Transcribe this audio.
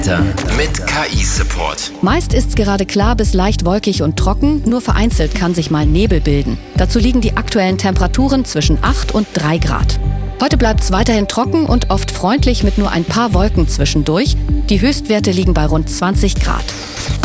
Mit KI-Support. Meist ist es gerade klar bis leicht wolkig und trocken, nur vereinzelt kann sich mal Nebel bilden. Dazu liegen die aktuellen Temperaturen zwischen 8 und 3 Grad. Heute bleibt es weiterhin trocken und oft freundlich mit nur ein paar Wolken zwischendurch. Die Höchstwerte liegen bei rund 20 Grad.